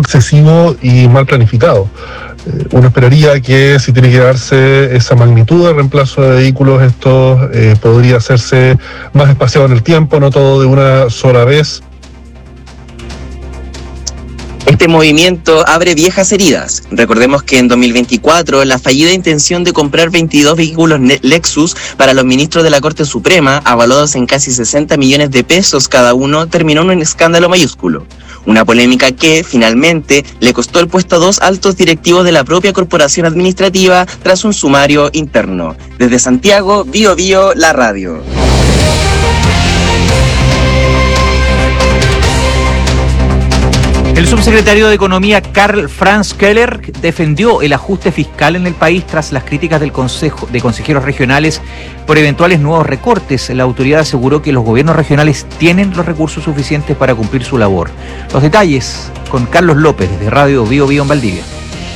excesivo y mal planificado. Uno esperaría que si tiene que darse esa magnitud de reemplazo de vehículos, esto podría hacerse más espaciado en el tiempo, no todo de una sola vez. Este movimiento abre viejas heridas. Recordemos que en 2024 la fallida intención de comprar 22 vehículos Lexus para los ministros de la Corte Suprema, avalados en casi 60 millones de pesos cada uno, terminó en un escándalo mayúsculo. Una polémica que, finalmente, le costó el puesto a 2 altos directivos de la propia corporación administrativa tras un sumario interno. Desde Santiago, Bío Bío, la radio. El subsecretario de Economía Karl Franz Keller defendió el ajuste fiscal en el país tras las críticas del Consejo de Consejeros Regionales por eventuales nuevos recortes. La autoridad aseguró que los gobiernos regionales tienen los recursos suficientes para cumplir su labor. Los detalles con Carlos López de Radio Bío Bío en Valdivia.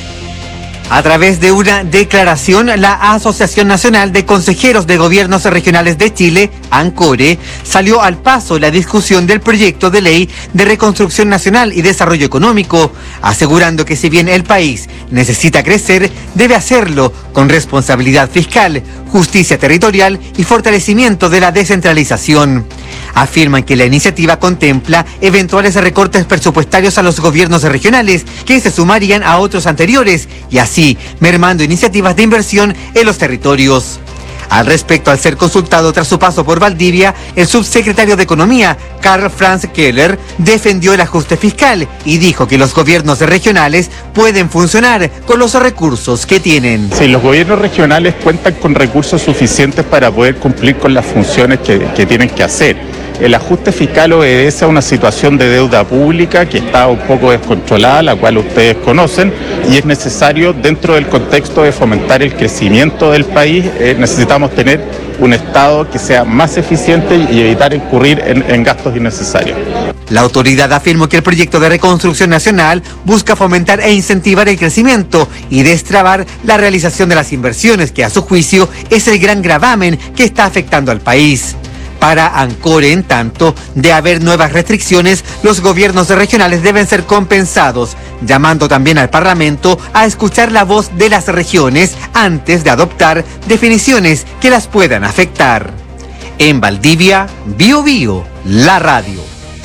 A través de una declaración, la Asociación Nacional de Consejeros de Gobiernos Regionales de Chile, ANCORE, salió al paso la discusión del proyecto de ley de reconstrucción nacional y desarrollo económico, asegurando que si bien el país necesita crecer, debe hacerlo con responsabilidad fiscal, justicia territorial y fortalecimiento de la descentralización. Afirman que la iniciativa contempla eventuales recortes presupuestarios a los gobiernos regionales que se sumarían a otros anteriores y así mermando iniciativas de inversión en los territorios. Al respecto, al ser consultado tras su paso por Valdivia, el subsecretario de Economía, Karl Franz Keller, defendió el ajuste fiscal y dijo que los gobiernos regionales pueden funcionar con los recursos que tienen. Sí, los gobiernos regionales cuentan con recursos suficientes para poder cumplir con las funciones que tienen que hacer. El ajuste fiscal obedece a una situación de deuda pública que está un poco descontrolada, la cual ustedes conocen, y es necesario, dentro del contexto de fomentar el crecimiento del país, necesitamos tener un Estado que sea más eficiente y evitar incurrir en gastos innecesarios. La autoridad afirmó que el proyecto de reconstrucción nacional busca fomentar e incentivar el crecimiento y destrabar la realización de las inversiones, que a su juicio es el gran gravamen que está afectando al país. Para ANCORE, en tanto, de haber nuevas restricciones, los gobiernos regionales deben ser compensados, llamando también al Parlamento a escuchar la voz de las regiones antes de adoptar definiciones que las puedan afectar. En Valdivia, Bío Bío, la radio.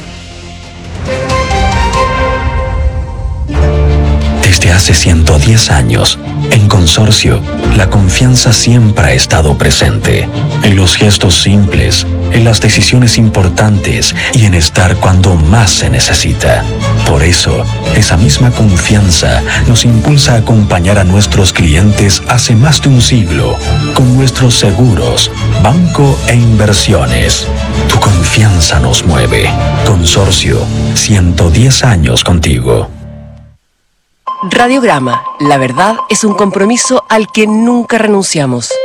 Desde hace 110 años, en Consorcio, la confianza siempre ha estado presente, en los gestos simples, en las decisiones importantes y en estar cuando más se necesita. Por eso, esa misma confianza nos impulsa a acompañar a nuestros clientes hace más de un siglo, con nuestros seguros, banco e inversiones. Tu confianza nos mueve. Consorcio, 110 años contigo. Radiograma, la verdad es un compromiso al que nunca renunciamos.